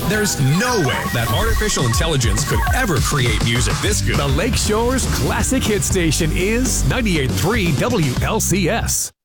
There's no way that artificial intelligence could ever create music this good. The Lakeshore's classic hit station is 98.3 WLCS.